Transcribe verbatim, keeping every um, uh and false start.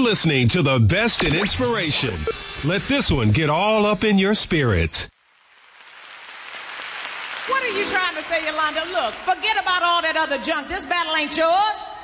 listening to the best in inspiration. Let this one get all up in your spirit. What are you trying to say, Yolanda? Look, forget about all that other junk. This battle ain't yours.